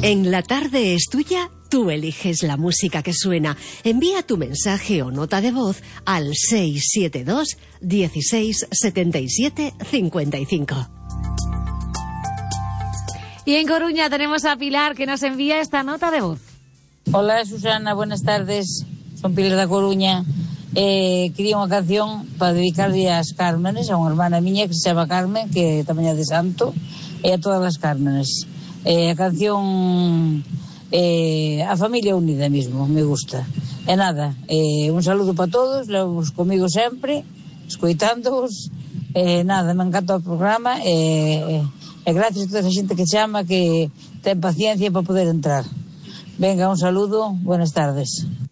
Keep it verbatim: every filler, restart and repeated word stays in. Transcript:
En La Tarde es Tuya, tú eliges la música que suena. Envía tu mensaje o nota de voz al seis siete dos, dieciséis, setenta y siete, cincuenta y cinco. Y en Coruña tenemos a Pilar, que nos envía esta nota de voz. Hola, Susana, buenas tardes. Son Pilar da Coruña. Eh, quería unha canción para dedicarle ás Cármenes, a unha hermana miña que se chama Carmen, que tamén é de santo, e a todas as Cármenes. Eh, a canción eh, A familia unida mesmo, me gusta. E nada, eh, un saludo para todos, levos comigo sempre, escoitándoos, eh, nada, me encanta o programa, e eh, eh, gracias a toda a xente que chama, que ten paciencia para poder entrar. Venga, un saludo, buenas tardes.